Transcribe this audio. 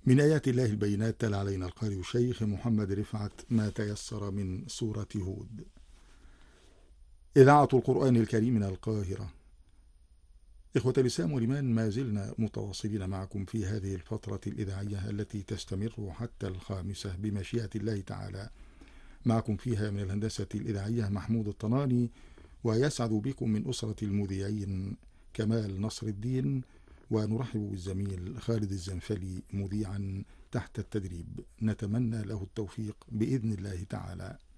من آيات الله البينات تلا علينا القارئ الشيخ محمد رفعت ما تيسر من سورة هود. إذاعة القرآن الكريم من القاهرة. إخوة الإسلام والإيمان، ما زلنا متواصلين معكم في هذه الفترة الإذاعية التي تستمر حتى 5 بمشيئة الله تعالى. معكم فيها من الهندسة الإذاعية محمود الطناني، ويسعد بكم من أسرة المذيعين كمال نصر الدين، ونرحب بالزميل خالد الزنفلي مذيعا تحت التدريب. نتمنى له التوفيق بإذن الله تعالى.